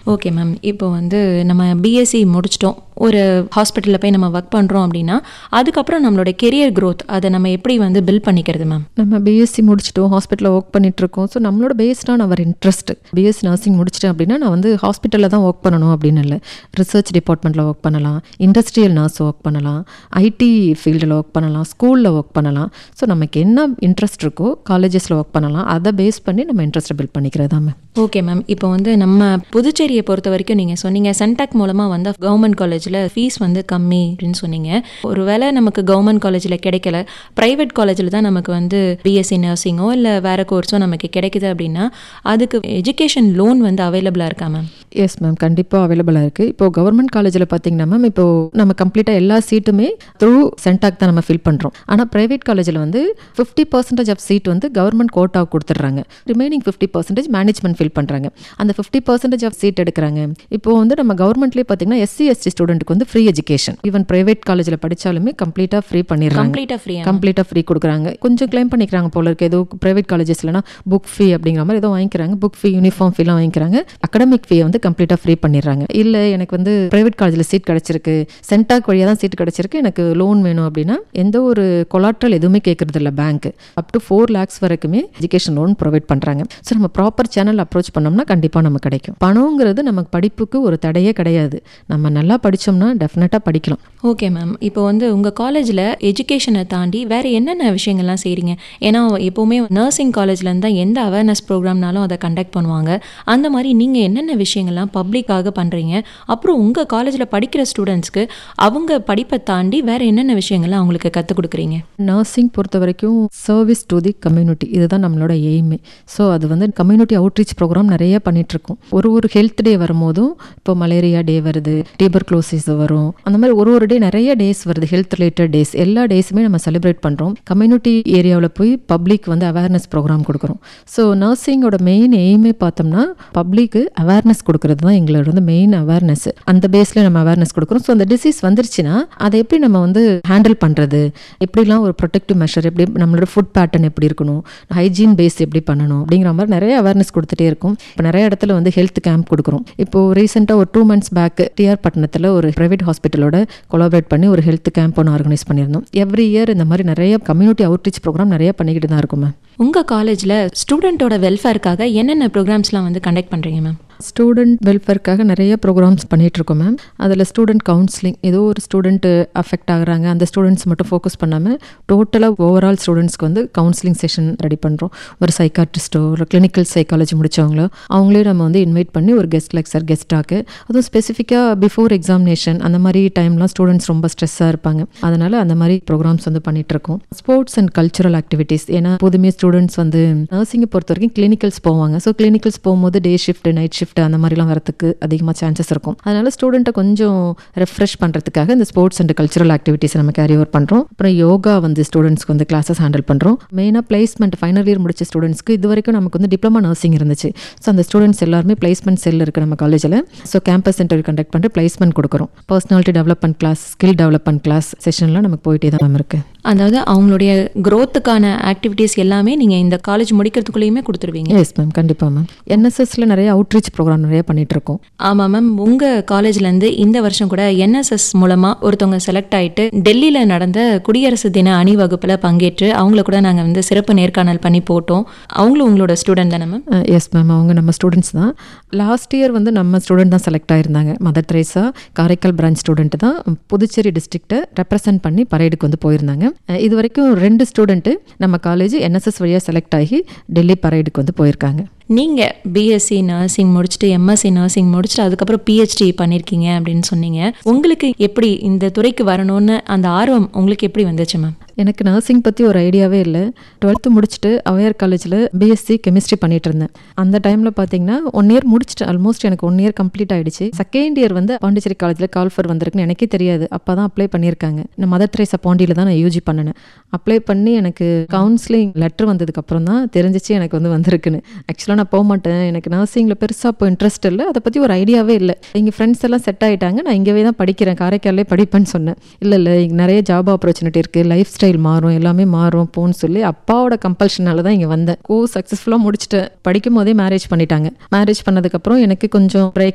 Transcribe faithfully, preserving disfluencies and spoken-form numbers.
Okay ma'am. இப்போ வந்து நம்ம பிஎஸ்சி முடிச்சிட்டோம், ஒரு ஹாஸ்பிட்டலில் போய் நம்ம ஒர்க் பண்ணுறோம் அப்படின்னா அதுக்கப்புறம் நம்மளோட கெரியர் க்ரோத் அதை நம்ம எப்படி வந்து பில்ட் பண்ணிக்கிறது மேம்? நம்ம பிஎஸ்சி முடிச்சிட்டோம், ஹாஸ்பிட்டலில் ஒர்க் பண்ணிகிட்ருக்கோம். ஸோ நம்மளோட பேஸ்டான அவர் இன்ட்ரெஸ்ட். பிஎஸ்சி நர்சிங் முடிச்சிட்டேன் அப்படின்னா நான் வந்து ஹாஸ்பிட்டலில் தான் ஒர்க் பண்ணணும் அப்படின்னு இல்லை. ரிசர்ச் டிபார்ட்மெண்ட்டில் ஒர்க் பண்ணலாம், இண்டஸ்ட்ரியல் நர்ஸ் ஒர்க் பண்ணலாம், ஐடி ஃபீல்டில் ஒர்க் பண்ணலாம், ஸ்கூலில் ஒர்க் பண்ணலாம். ஸோ நமக்கு என்ன இன்ட்ரெஸ்ட் இருக்கோ காலேஜஸில் ஒர்க் பண்ணலாம். அதை பேஸ் பண்ணி நம்ம இன்ட்ரெஸ்ட்டை பில்ட் பண்ணிக்கிறது தான் மேம். Okay ma'am. இப்போ வந்து நம்ம புதுச்சேரியை பொறுத்த வரைக்கும் நீங்கள் சொன்னீங்க சென்டாக் மூலமாக வந்து கவர்மெண்ட் காலேஜில் ஃபீஸ் வந்து கம்மி அப்படின்னு சொன்னீங்க. ஒரு வேளை நமக்கு கவர்மெண்ட் காலேஜில் கிடைக்கல, ப்ரைவேட் காலேஜில் தான் நமக்கு வந்து பிஎஸ்சி நர்சிங்கோ இல்லை வேறு கோர்ஸோ நமக்கு கிடைக்குது அப்படின்னா அதுக்கு எஜுகேஷன் லோன் வந்து அவைலபிளாக இருக்கா மேம்? எஸ் மேம், கண்டிப்பாக அவைலபிளாக இருக்குது. இப்போ கவர்மெண்ட் காலேஜில் பார்த்தீங்கன்னா மேம், இப்போ நம்ம கம்ப்ளீட்டாக எல்லா சீட்டுமே த்ரூ சென்டாக் தான் நம்ம ஃபில் பண்ணுறோம். ஆனால் ப்ரைவேட் காலேஜில் வந்து ஃபிஃப்டி பர்சன்டேஜ் ஆஃப் சீட் வந்து கவர்மெண்ட் கோட்டாவுக்கு கொடுத்துட்றாங்க. Remaining fifty percentage management fill பண்ணுறாங்க. அந்த ஃபிஃப்டி பர்சன்டேஜ் ஆஃப் சீட் எடுக்கிறாங்க. இப்போ வந்து நம்ம கவர்மெண்ட்லேயே பார்த்தீங்கன்னா எஸ்சி எஸ்டி ஸ்டூடெண்ட்டுக்கு வந்து ஃப்ரீ எஜுகேஷன். ஈவன் ப்ரைவேட் காலேஜில் படித்தாலுமே கம்ப்ளீட்டாக ஃப்ரீ பண்ணிடுறாங்க. கம்ப்ளீட்டாக ஃப்ரீ கம்ப்ளீட்டாக ஃப்ரீ கொடுக்குறாங்க. கொஞ்சம் கிளைம் பண்ணிக்கிறாங்க போல இருக்குது. ஏதோ ப்ரைவேட் காலேஜஸ்லனா புக் ஃபீ அப்படிங்கிற மாதிரி ஏதோ வாங்கிக்கிறாங்க. புக் ஃபீ, யூனிஃபார்ம் ஃபீலாம் வாங்கிக்கிறாங்க. அகடமிக் ஃபீயை வந்து கம்ப்ளீட்டாக ஃப்ரீ பண்ணிடுறாங்க. இல்லை எனக்கு வந்து ப்ரைவேட் காலேஜில் சீட் கிடச்சிருக்கு, சென்டாக் வழியாக தான் சீட் கிடச்சிருக்கு, எனக்கு லோன் வேணும் அப்படின்னா எந்த ஒரு கொலாட்ரல் எதுவுமே கேட்கறது இல்லை bank. Up to four lakhs வரைக்குமே எஜுகேஷன் லோன் ப்ரொவைட் பண்ணுறாங்க. ஸோ நம்ம ப்ராப்பர் சேனல் அப்ரோச் பண்ணோம்னா கண்டிப்பாக நமக்கு கிடைக்கும். பணங்கிறது நமக்கு படிப்புக்கு ஒரு தடையே கிடையாது. நம்ம நல்லா படித்தோம்னா டெஃபினட்டாக படிக்கலாம். Okay ma'am. இப்போ வந்து உங்கள் காலேஜில் எஜுகேஷனை தாண்டி வேறு என்னென்ன விஷயங்கள்லாம் செய்கிறீங்க? ஏன்னா எப்போவுமே நர்சிங் காலேஜ்லேருந்து தான் எந்த அவேர்னஸ் ப்ரோக்ராம்னாலும் அதை கண்டக்ட் பண்ணுவாங்க. அந்த மாதிரி நீங்கள் என்னென்ன விஷயங்கள்லாம் பப்ளிக்காக பண்ணுறீங்க? அப்புறம் உங்கள் காலேஜில் படிக்கிற ஸ்டூடெண்ட்ஸ்க்கு அவங்க படிப்பை தாண்டி வேறு என்னென்ன விஷயங்கள்லாம் அவங்களுக்கு கற்றுக் கொடுக்குறீங்க? நர்சிங் பொறுத்த வரைக்கும் சர்வீஸ் டு தி கம்யூனிட்டி, இதுதான் நம்மளோட எய்மே. ஸோ அது வந்து கம்யூனிட்டி அவுட்ரீச் ப்ரோக்ராம் நிறைய பண்ணிகிட்ருக்கோம். ஒரு ஒரு ஹெல்த் டே வரும்போதும், இப்போ மலேரியா டே வருது, டியூபர்குலோசிஸ் வரும், அந்த மாதிரி ஒரு ஒரு டே நிறைய டேஸ் வருது, ஹெல்த் ரிலேட்டட் டேஸ். எல்லா டேஸுமே நம்ம செலிப்ரேட் பண்ணுறோம். கம்யூனிட்டி ஏரியாவில் போய் பப்ளிக் வந்து அவேர்னஸ் ப்ரோக்ராம் கொடுக்குறோம். ஸோ நர்சிங்கோட மெயின் எய்மே பார்த்தோம்னா பப்ளிக்கு அவேர்னஸ் கொடுக்கறது தான் எங்களோட வந்து மெயின் அவேர்னஸ். அந்த பேஸில் நம்ம அவேர்னஸ் கொடுக்குறோம். ஸோ அந்த டிசீஸ் வந்துருச்சுன்னா அதை எப்படி நம்ம வந்து ஹேண்டில் பண்ணுறது, எப்படிலாம் ஒரு ப்ரொடெக்டிவ் மெஷர், எப்படி நம்மளோட ஃபுட் பேட்டர்ன் எப்படி இருக்கணும், ஹைஜீன் பேஸ் எப்படி பண்ணணும் அப்படிங்கிற மாதிரி நிறைய அவேர்னஸ் கொடுத்துட்டே இருக்கும். இப்போ நிறைய இடத்துல வந்து ஹெல்த் கேம்ப் கொடுக்குறோம். இப்போ ரீசெண்டாக ஒரு டூ மந்த்ஸ் பேக் டிஆர் பட்டணத்தில் ஒரு பிரைவேட் ஹாஸ்பிட்டலோட கொலாபரேட் பண்ணி ஒரு ஹெல்த் கேம்ப் ஒன்று ஆர்கனைஸ் பண்ணியிருந்தோம். எவ்ரி இயர் இந்த மாதிரி நிறைய கம்யூனிட்டி அவுட்ரீச் ப்ரோக்ராம் நிறைய பண்ணிக்கிட்டு தான் இருக்கும் மேம். உங்கள் காலேஜில் ஸ்டூடெண்ட்டோட வெல்ஃபேருக்காக என்னென்ன ப்ரோக்ராம்ஸ்லாம் வந்து கண்டக்ட் பண்ணுறீங்க மேம்? ஸ்டூடெண்ட் வெல்ஃபேருக்காக நிறைய ப்ரோக்ராம்ஸ் பண்ணிகிட்ருக்கோம் மேம். அதில் ஸ்டூடெண்ட் கவுன்சிலிங், ஏதோ ஒரு ஸ்டூடெண்ட்டு அஃபெக்ட் ஆகுறாங்க, அந்த ஸ்டூடெண்ட்ஸ் மட்டும் ஃபோக்கஸ் பண்ணாமல் டோட்டலாக ஓவரால் ஸ்டூடெண்ட்ஸ்க்கு வந்து கவுன்சிலிங் செஷன் ரெடி பண்ணுறோம். ஒரு சைக்காட்ரிஸ்ட்டோ ஒரு கிளினிக்கல் சைக்காலஜி முடித்தவங்களோ அவங்களே நம்ம வந்து இன்வைட் பண்ணி ஒரு கெஸ்ட் லெக்சர் கெஸ்ட்டாக்கு, அதுவும் ஸ்பெசிஃபிக்காக பிஃபோர் எக்ஸாமினேஷன் அந்த மாதிரி டைம்லாம் ஸ்டூடெண்ட்ஸ் ரொம்ப ஸ்ட்ரெஸ்ஸாக இருப்பாங்க. அதனால் அந்த மாதிரி ப்ரோக்ராம்ஸ் வந்து பண்ணிகிட்ருக்கோம். ஸ்போர்ட்ஸ் அண்ட் கல்ச்சுரல் ஆக்டிவிட்டீஸ், ஏன்னா பொதுமே ஸ்டூடெண்ட்ஸ் வந்து நர்சிங்கை பொறுத்த வரைக்கும் கிளினிக்கல்ஸ் போவாங்க. ஸோ கிளினிக்கல்ஸ் போகும்போது டே ஷிஃப்ட், நைட் ஷிஃப்ட் அந்த மாதிரிலாம் வரதுக்கு அதிகமாக சான்சஸ் இருக்கும். அதனால ஸ்டூடெண்ட்டை கொஞ்சம் ரெஃப்ரெஷ் பண்ணுறதுக்காக இந்த ஸ்போர்ட்ஸ் அண்ட் கல்ச்சுரல் ஆக்டிவிட்டீஸ் நம்ம கேரி ஓவர் பண்ணுறோம். அப்புறம் யோகா வந்து ஸ்டூடெண்ட்ஸ்க்கு வந்து கிளாஸஸ் ஹேண்டில் பண்ணுறோம். மெயினாக பிளேஸ்மெண்ட் ஃபைனல் இயர் முடிச்ச ஸ்டூடெண்ட்ஸ்க்கு இது வரைக்கும் நமக்கு வந்து டிப்ளமா நர்சிங் இருந்துச்சு. ஸோ அந்த ஸ்டூடெண்ட்ஸ் எல்லாருமே பிளேஸ்மெண்ட் செல் இருக்குது நம்ம காலேஜில். ஸோ கேம்பஸ் இன்டர்வியூ கண்டக்ட் பண்ணி பிளேஸ்மெண்ட் கொடுக்குறோம். Personality development class, skill development class செஷன்லாம் நமக்கு போயிட்டே தான் இருக்குது. அதாவது அவங்களுடைய க்ரோத்துக்கான ஆக்டிவிட்டீஸ் எல்லாமே நீங்கள் இந்த காலேஜ் முடிக்கிறதுக்குள்ளேயுமே கொடுத்துருவீங்க? எஸ் மேம், கண்டிப்பாக மேம். என்எஸ்எஸ்ல நிறைய அவுட்ரீச் ப்ரோக்ராம் நிறைய பண்ணிட்டு இருக்கோம். ஆமாம் மேம். உங்கள் காலேஜ்லேருந்து இந்த வருஷம் கூட என்எஸ்எஸ் மூலமாக ஒருத்தவங்க செலக்ட் ஆகிட்டு டெல்லியில் நடந்த குடியரசு தின அணிவகுப்பில் பங்கேற்று அவங்கள கூட நாங்கள் வந்து சிறப்பு நேர்காணல் பண்ணி போட்டோம். அவங்களும் உங்களோட ஸ்டூடெண்ட் தானே மேம்? எஸ் மேம், அவங்க நம்ம ஸ்டூடெண்ட்ஸ் தான். லாஸ்ட் இயர் வந்து நம்ம ஸ்டூடெண்ட் தான் select ஆகிருந்தாங்க. Mother Teresa Karaikal branch student தான் புதுச்சேரி டிஸ்ட்ரிக்ட்டை ரெப்ரசென்ட் பண்ணி பரேடுக்கு வந்து போயிருந்தாங்க. இது வரைக்கும் ரெண்டு ஸ்டூடெண்ட்டு நம்ம காலேஜ் என்எஸ்எஸ் வழியாக செலக்ட் ஆகி டெல்லி பரேடுக்கு வந்து போயிருக்காங்க. நீங்கள் பிஎஸ்சி நர்சிங் முடிச்சுட்டு எம்எஸ்சி நர்சிங் முடிச்சுட்டு அதுக்கப்புறம் பிஹெச்டி பண்ணியிருக்கீங்க அப்படின்னு சொன்னீங்க. உங்களுக்கு எப்படி இந்த துறைக்கு வரணும்னு அந்த ஆர்வம் உங்களுக்கு எப்படி வந்துச்சு மேம்? எனக்கு நர்சிங் பற்றி ஒரு ஐடியாவே இல்லை. டுவெல்த்து முடிச்சுட்டு அவையார் காலேஜில் பிஎஸ்சி கெமிஸ்ட்ரி பண்ணிட்டு இருந்தேன். அந்த டைமில் பார்த்தீங்கன்னா ஒன் இயர் முடிச்சுட்டு ஆல்மோஸ்ட் எனக்கு ஒன் இயர் கம்ப்ளீட் ஆகிடுச்சு. செகண்ட் இயர் வந்து பாண்டிச்சேரி காலேஜில் கால்ஃபர் வந்திருக்குன்னு எனக்கே தெரியாது. அப்போ தான் அப்ளை பண்ணியிருக்காங்க. நான் மதர் தெரேசா பாண்டியில் தான் நான் யூஜி பண்ணினேன். அப்ளை பண்ணி எனக்கு கவுன்சிலிங் லெட்டர் வந்ததுக்கப்புறம் தான் தெரிஞ்சிச்சு எனக்கு வந்து வந்திருக்குன்னு. ஆக்சுவலாக நான் போக மாட்டேன், எனக்கு நர்சிங்கில் பெருசாக இப்போ இன்ட்ரெஸ்ட் இல்லை, அதை பற்றி ஒரு ஐடியாவே இல்லை. எங்கள் ஃப்ரெண்ட்ஸ் எல்லாம் செட் ஆகிட்டாங்க, நான் இங்கேவே தான் படிக்கிறேன், காரைக்காலே படிப்பேன்னு சொன்னேன். இல்லை இல்லை இங்கே நிறைய ஜாப் ஆப்பர்ச்சுனிட்டி இருக்குது, லைஃப் ஸ்டைல் மாறும், எல்லாமே மாறும் போன்னு சொல்லி அப்பாவோட கம்பல்ஷனால தான் இங்கே வந்தேன். கோர்ஸ் சக்ஸஸ்ஃபுல்லாக முடிச்சுட்டு படிக்கும் போதே மேரேஜ் பண்ணிட்டாங்க. மேரேஜ் பண்ணதுக்கப்புறம் எனக்கு கொஞ்சம் பிரேக்